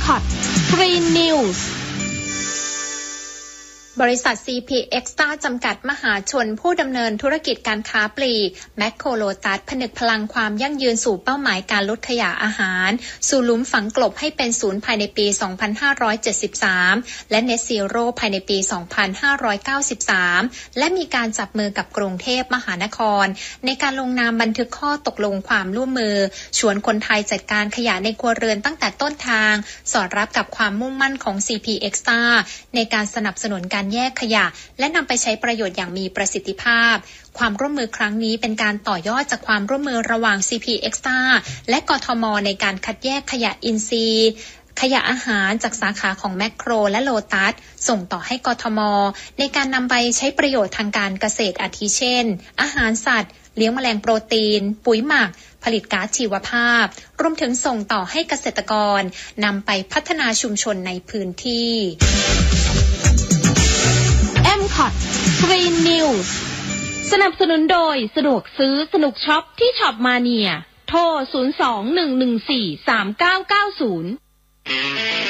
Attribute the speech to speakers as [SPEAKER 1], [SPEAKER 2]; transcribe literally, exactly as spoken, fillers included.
[SPEAKER 1] คอต Green News
[SPEAKER 2] บริษัท ซี พี Extra จำกัดมหาชนผู้ดำเนินธุรกิจการค้าปลีกแมคโครโลตัสผนึกพลังความยั่งยืนสู่เป้าหมายการลดขยะอาหารสู่หลุมฝังกลบให้เป็นศูนย์ภายในปี สองพันห้าร้อยเจ็ดสิบสาม และ Net Zero ภายในปี สองพันห้าร้อยเก้าสิบสาม และมีการจับมือกับกรุงเทพมหานครในการลงนามบันทึกข้อตกลงความร่วมมือชวนคนไทยจัดการขยะในครัวเรือนตั้งแต่ต้นทางสอดรับกับความมุ่งมั่นของ ซี พี Extra ในการสนับสนุนการแยกขยะและนำไปใช้ประโยชน์อย่างมีประสิทธิภาพความร่วมมือครั้งนี้เป็นการต่อยอดจากความร่วมมือระหว่าง ซี พี Extra และกทม.ในการคัดแยกขยะอินทรีย์ขยะอาหารจากสาขาของแมคโครและโลตัสส่งต่อให้กทม.ในการนำไปใช้ประโยชน์ทางการเกษตรอาทิเช่นอาหารสัตว์เลี้ยงแมลงโปรตีนปุ๋ยหมักผลิตก๊าซชีวภาพรวมถึงส่งต่อให้เกษตรกรนำไปพัฒนาชุมชนในพื้นที่
[SPEAKER 1] เอ็ม คอต Green News สนับสนุนโดยสะดวกซื้อสนุกช็อปที่ช็อปมาเนียโทร ศูนย์ สอง หนึ่ง หนึ่ง สี่ สาม เก้า เก้า ศูนย์